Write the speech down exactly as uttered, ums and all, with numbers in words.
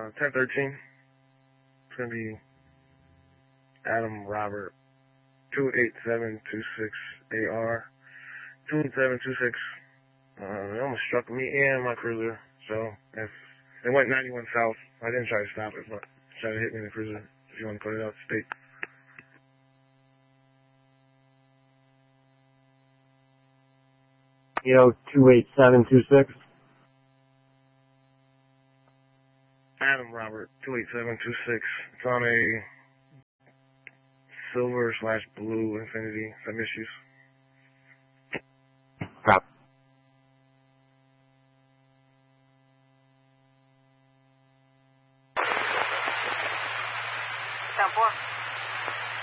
Uh, ten thirteen. It's gonna be Adam Robert, two eight seven two six A R, two eight seven two six. Uh, it almost struck me and my cruiser, so if it went ninety-one south, I didn't try to stop it, but it tried to hit me in the cruiser, if you want to put it out state. Yo, two eight seven two six. Adam Robert, two eight seven two six. It's on a silver slash blue Infiniti. Some issues.